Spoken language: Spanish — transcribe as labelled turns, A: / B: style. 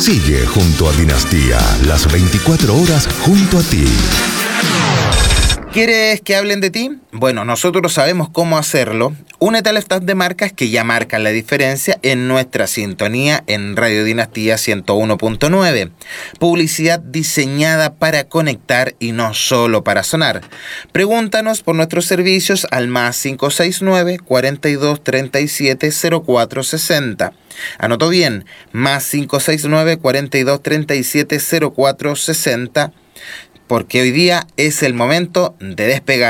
A: Sigue junto a Dinastía, las 24 horas junto a ti.
B: ¿Quieres que hablen de ti? Bueno, nosotros sabemos cómo hacerlo. Únete al staff de marcas que ya marcan la diferencia en nuestra sintonía en Radio Dinastía 101.9. Publicidad diseñada para conectar y no solo para sonar. Pregúntanos por nuestros servicios al más 569 42 37 04 60. Anotó bien, más 569 42 37 04 60. Porque hoy día es el momento de despegar.